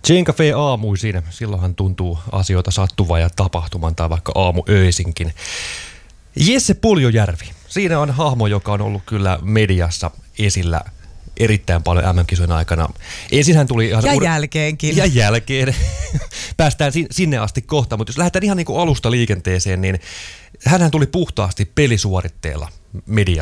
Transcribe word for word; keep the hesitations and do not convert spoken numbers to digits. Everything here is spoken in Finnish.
Jane Cafe aamuisin, silloinhan tuntuu asioita sattuvan ja tapahtuman tai vaikka aamuöisinkin. Jesse Puljujärvi, siinä on hahmo, joka on ollut kyllä mediassa esillä erittäin paljon M M-kisojen aikana. Ensin hän tuli ihan ja uud... jälkeenkin. Ja jälkeen. Päästään sinne asti kohta, mutta jos lähdetään ihan niin kuin alusta liikenteeseen, niin hänhän tuli puhtaasti pelisuoritteella mediassa.